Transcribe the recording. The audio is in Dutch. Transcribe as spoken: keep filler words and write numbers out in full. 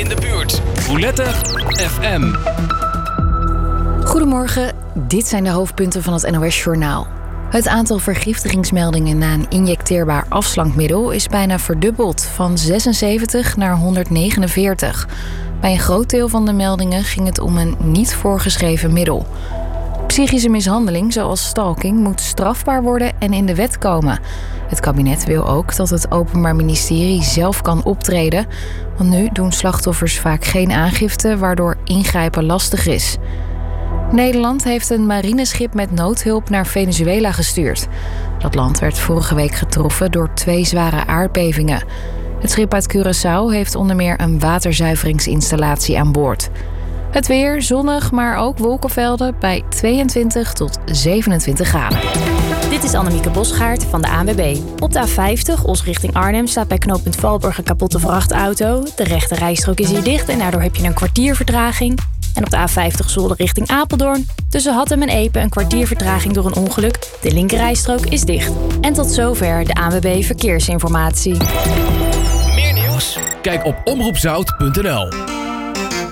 in de buurt. Roulette F M. Goedemorgen, dit zijn de hoofdpunten van het N O S-journaal. Het aantal vergiftigingsmeldingen na een injecteerbaar afslankmiddel is bijna verdubbeld, van zesenzeventig naar honderdnegenenveertig. Bij een groot deel van de meldingen ging het om een niet voorgeschreven middel. Psychische mishandeling, zoals stalking, moet strafbaar worden en in de wet komen. Het kabinet wil ook dat het Openbaar Ministerie zelf kan optreden, want nu doen slachtoffers vaak geen aangifte, waardoor ingrijpen lastig is. Nederland heeft een marineschip met noodhulp naar Venezuela gestuurd. Dat land werd vorige week getroffen door twee zware aardbevingen. Het schip uit Curaçao heeft onder meer een waterzuiveringsinstallatie aan boord. Het weer zonnig, maar ook wolkenvelden bij tweeëntwintig tot zevenentwintig graden. Dit is Annemieke Bosgaard van de A N W B. Op de A vijftig, Os richting Arnhem, staat bij knooppunt Valburg een kapotte vrachtauto. De rechte rijstrook is hier dicht en daardoor heb je een kwartier vertraging. En op de A vijftig Zwolle richting Apeldoorn, tussen Hattem en Epe een kwartier vertraging door een ongeluk. De linkerrijstrook is dicht. En tot zover de A N W B Verkeersinformatie. Meer nieuws? Kijk op omroep zout punt n l.